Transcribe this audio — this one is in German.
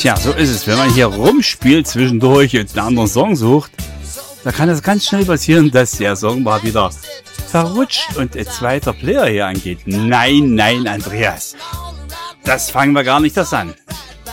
Tja, so ist es. Wenn man hier rumspielt zwischendurch und einen anderen Song sucht, da kann es ganz schnell passieren, dass der Song mal wieder verrutscht und ein zweiter Player hier angeht. Nein, Andreas. Das fangen wir gar nicht erst an.